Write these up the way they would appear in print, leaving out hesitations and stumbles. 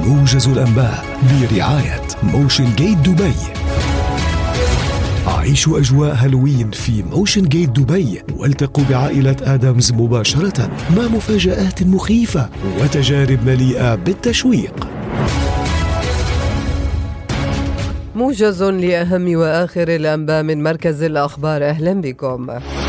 موجز الأنباء برعاية موشن جيت دبي. عيشوا أجواء هالوين في موشن جيت دبي والتقوا بعائلة آدمز مباشرة مع مفاجآت مخيفة وتجارب مليئة بالتشويق. موجز لأهم وآخر الأنباء من مركز الأخبار. أهلا بكم.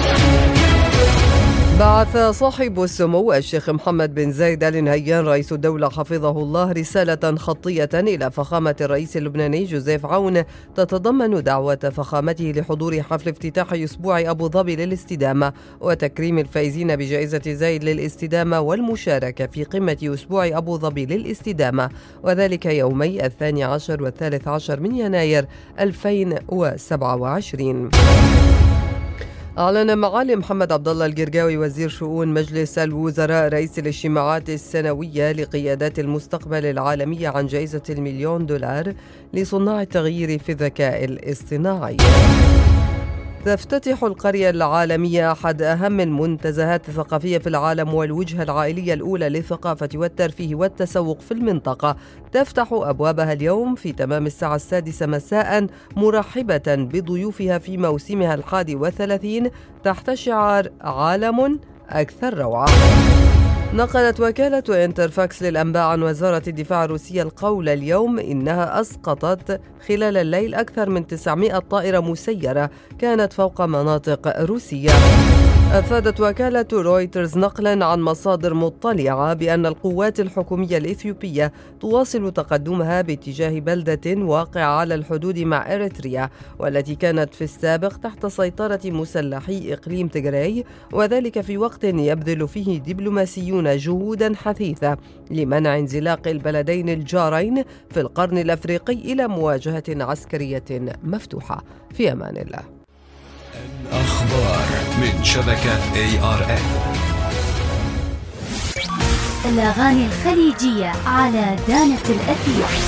بعث صاحب السمو الشيخ محمد بن زايد آل نهيان رئيس الدولة حفظه الله رسالة خطية إلى فخامة الرئيس اللبناني جوزيف عون تتضمن دعوة فخامته لحضور حفل افتتاح أسبوع أبو ظبي للاستدامة وتكريم الفائزين بجائزة زايد للاستدامة والمشاركة في قمة أسبوع أبو ظبي للاستدامة، وذلك يومي 12 و13 من يناير 2027. أعلن معالي محمد عبد الله القرقاوي وزير شؤون مجلس الوزراء رئيس الاجتماعات السنوية لقيادات المستقبل العالمية عن جائزة $1,000,000 لصناع التغيير في الذكاء الاصطناعي. تفتتح القرية العالمية أحد أهم المنتزهات الثقافية في العالم والوجهة العائلية الأولى للثقافة والترفيه والتسوق في المنطقة، تفتح أبوابها اليوم في تمام الساعة 6 مساء مرحبة بضيوفها في موسمها 31 تحت شعار عالم أكثر روعة. نقلت وكالة انترفاكس للأنباء عن وزارة الدفاع الروسية القول اليوم إنها أسقطت خلال الليل أكثر من 900 طائرة مسيرة كانت فوق مناطق روسية. أفادت وكالة رويترز نقلا عن مصادر مطلعة بأن القوات الحكومية الإثيوبية تواصل تقدمها باتجاه بلدة واقعة على الحدود مع إريتريا والتي كانت في السابق تحت سيطرة مسلحي إقليم تيغراي، وذلك في وقت يبذل فيه دبلوماسيون جهودا حثيثة لمنع انزلاق البلدين الجارين في القرن الأفريقي إلى مواجهة عسكرية مفتوحة. في أمان الله. الأخبار من شبكة ARN. الأغاني الخليجية على دانة الأثير.